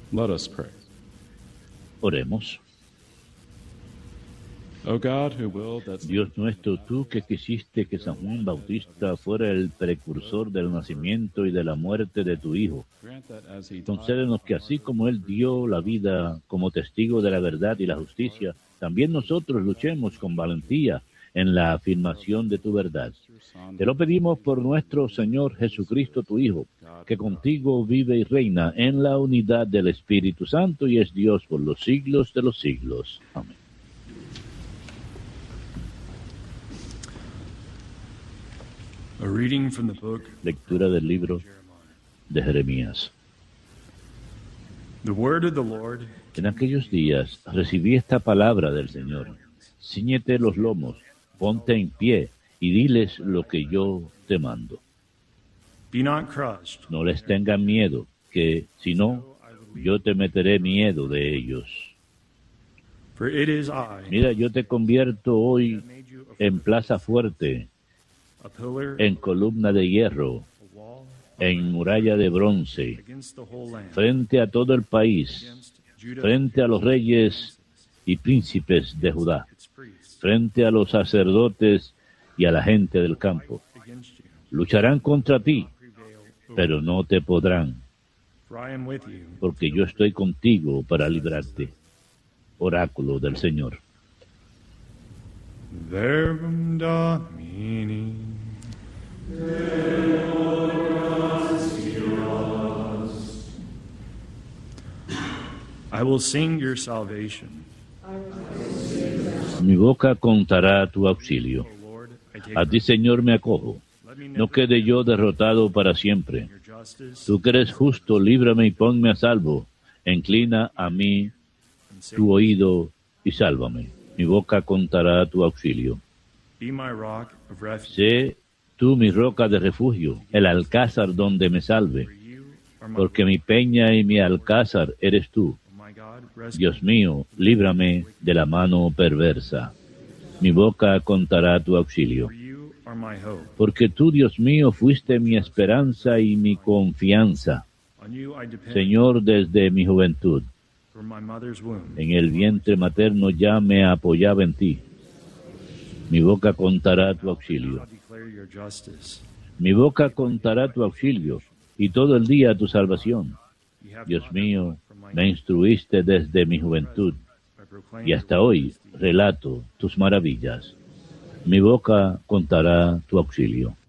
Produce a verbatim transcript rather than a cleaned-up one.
Let us pray. Oremos. O God, who willed that Dios nuestro, tú que quisiste que San Juan Bautista fuera el precursor del nacimiento y de la muerte de tu Hijo, grant that as he died, concédenos que así como Él dio la vida como testigo de la verdad y la justicia, también nosotros luchemos con valentía en la afirmación de tu verdad. Te lo pedimos por nuestro Señor Jesucristo, tu Hijo, que contigo vive y reina en la unidad del Espíritu Santo y es Dios por los siglos de los siglos. Amén. A reading from the book Lectura del libro of Jeremiah. de Jeremías. The word of the Lord. En aquellos días recibí esta palabra del Señor. Cíñete los lomos, ponte en pie y diles lo que yo te mando. Be not crushed. No les tengan miedo, que si no, yo te meteré miedo de ellos. For it is I Mira, yo te convierto hoy that made you a, en plaza fuerte, a pillar, en columna de hierro, a wall en muralla de bronce, against the whole land, frente a todo el país, against Judah, frente a los reyes y príncipes de Judá, its priests, frente a los sacerdotes y a la gente del campo. against you, Lucharán contra ti, prevail over, pero no te podrán, for I am with you. porque yo estoy contigo para librarte. Oráculo del Señor. Verbum Domini. I will sing your salvation. Mi boca contará tu auxilio. O Lord, I take A ti, Señor, me acojo. Let me No never quede yo derrotado para siempre. in your justice Tú que eres justo, líbrame y ponme a salvo. Inclina a mí and save tu me. oído y sálvame. Mi boca contará tu auxilio. Be my rock of refuge. Sé tú mi roca de refugio, el alcázar donde me salve, For you are my porque mi peña y mi alcázar eres tú. oh my God, rescue Dios mío, líbrame de la mano perversa. Mi boca contará tu auxilio. For you are my hope. Porque tú, Dios mío, fuiste mi esperanza y mi confianza. On you I depend. Señor, desde mi juventud, From my mother's womb. en el vientre materno ya me apoyaba en ti. Mi boca contará tu auxilio. I'll declare your justice. Mi boca contará tu auxilio y todo el día tu salvación. You have Dios taught me mío, from my me instruiste desde mi juventud I proclaim y hasta hoy relato tus maravillas. Mi boca contará tu auxilio.